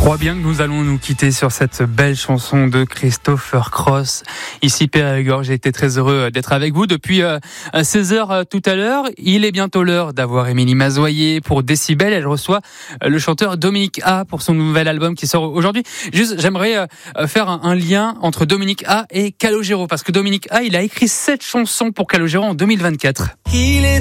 crois bien que nous allons nous quitter sur cette belle chanson de Christopher Cross. Ici Périgord, j'ai été très heureux d'être avec vous depuis 16h tout à l'heure. Il est bientôt l'heure d'avoir Émilie Mazoyer pour Décibel. Elle reçoit le chanteur Dominique A pour son nouvel album qui sort aujourd'hui. Juste, j'aimerais faire un lien entre Dominique A et Calogero, parce que Dominique A, il a écrit 7 chansons pour Calogero en 2024.